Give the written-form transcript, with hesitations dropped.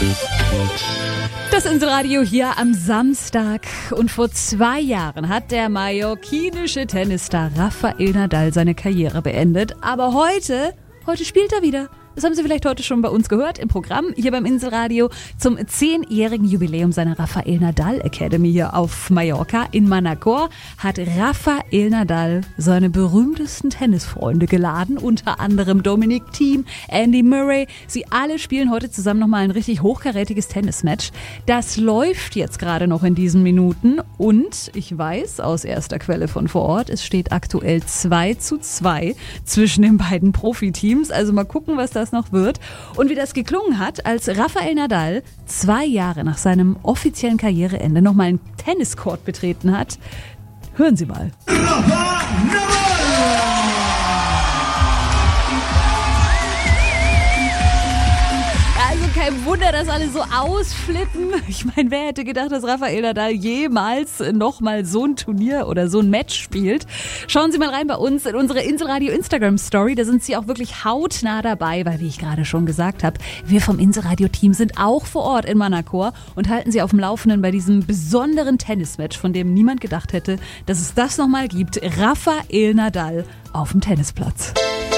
Das Inselradio hier am Samstag. Und vor 2 Jahren hat der mallorquinische Tennisstar Rafael Nadal seine Karriere beendet. Aber heute spielt er wieder. Das haben Sie vielleicht heute schon bei uns gehört im Programm hier beim Inselradio zum 10-jährigen Jubiläum seiner Rafael Nadal Academy hier auf Mallorca in Manacor hat Rafael Nadal seine berühmtesten Tennisfreunde geladen, unter anderem Dominic Thiem, Andy Murray. Sie alle spielen heute zusammen nochmal ein richtig hochkarätiges Tennismatch. Das läuft jetzt gerade noch in diesen Minuten und ich weiß aus erster Quelle von vor Ort, es steht aktuell 2:2 zwischen den beiden Profiteams. Also mal gucken, was das noch wird und wie das geklungen hat, als Rafael Nadal 2 Jahre nach seinem offiziellen Karriereende nochmal einen Tenniscourt betreten hat. Hören Sie mal. Kein Wunder, dass alle so ausflippen. Ich meine, wer hätte gedacht, dass Rafael Nadal jemals nochmal so ein Turnier oder so ein Match spielt? Schauen Sie mal rein bei uns in unsere Inselradio Instagram Story. Da sind Sie auch wirklich hautnah dabei, weil, wie ich gerade schon gesagt habe, wir vom Inselradio-Team sind auch vor Ort in Manacor und halten Sie auf dem Laufenden bei diesem besonderen Tennismatch, von dem niemand gedacht hätte, dass es das nochmal gibt. Rafael Nadal auf dem Tennisplatz.